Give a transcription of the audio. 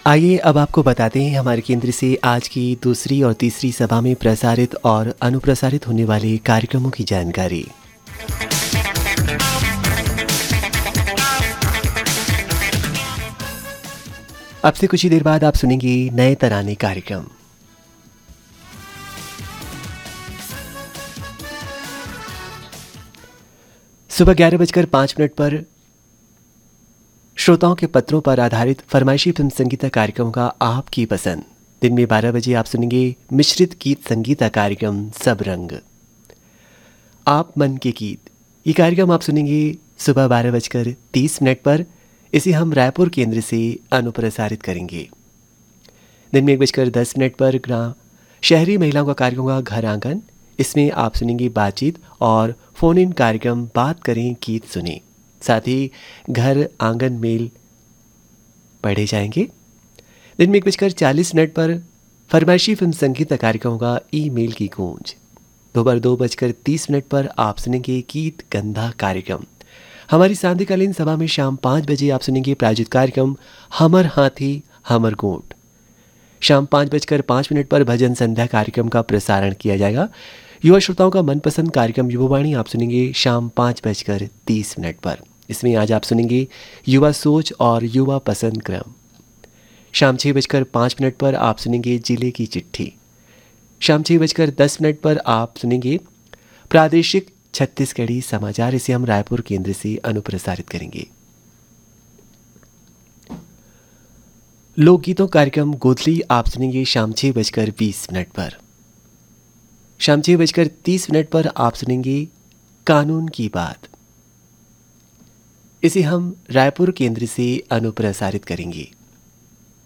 आइए अब आपको बताते हैं हमारे केंद्र से आज की दूसरी और तीसरी सभा में प्रसारित और अनुप्रसारित होने वाले कार्यक्रमों की जानकारी। अब से कुछ ही देर बाद आप सुनेंगे नए तराने कार्यक्रम। सुबह 11:05 पर श्रोताओं के पत्रों पर आधारित फरमाइशी फिल्म संगीता कार्यक्रम का आपकी पसंद। दिन में 12 बजे आप सुनेंगे मिश्रित गीत संगीता कार्यक्रम सब रंग। आप मन के गीत, ये कार्यक्रम आप सुनेंगे सुबह 12:30 पर। इसे हम रायपुर केंद्र से अनुप्रसारित करेंगे। दिन में 1:10 पर शहरी महिलाओं का कार्यक्रम का घर आंगन, इसमें आप सुनेंगे बातचीत और फोन इन कार्यक्रम बात करें गीत सुने, साथ ही घर आंगन मेल पढ़े जाएंगे। दिन में 1:40 पर फरमाइशी फिल्म संगीत कार्यक्रम का ईमेल की गूंज। दोपहर 2:30 पर आप सुनेंगे गीत गंधा कार्यक्रम। हमारी सांध्यकालीन सभा में शाम 5 बजे आप सुनेंगे प्रायोजित कार्यक्रम हमर हाथी हमर गोट। शाम 5:05 पर भजन संध्या कार्यक्रम का प्रसारण किया जाएगा। युवा श्रोताओं का मनपसंद कार्यक्रम युवावाणी आप सुनेंगे शाम 5:30 पर। इसमें आज आप सुनेंगे युवा सोच और युवा पसंद क्रम। शाम 6:05 पर आप सुनेंगे जिले की चिट्ठी। शाम 6:10 पर आप सुनेंगे प्रादेशिक छत्तीसगढ़ी समाचार। इसे हम रायपुर केंद्र से अनुप्रसारित करेंगे। लोकगीतों कार्यक्रम गोधली आप सुनेंगे शाम 6:20 पर। शाम 6:30 पर आप सुनेंगे कानून की बात। इसे हम रायपुर केंद्र से अनुप्रसारित करेंगे।